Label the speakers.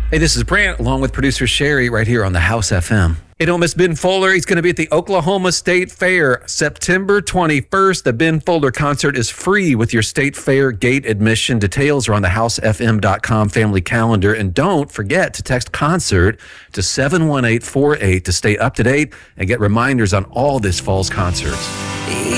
Speaker 1: Hey, this is Brant, along with producer Sherry, right here on the House FM. Hey, don't miss Ben Folder. He's going to be at the Oklahoma State Fair September 21st. The Ben Folder concert is free with your State Fair gate admission. Details are on the housefm.com family calendar. And don't forget to text concert to 71848 to stay up to date and get reminders on all this fall's concerts.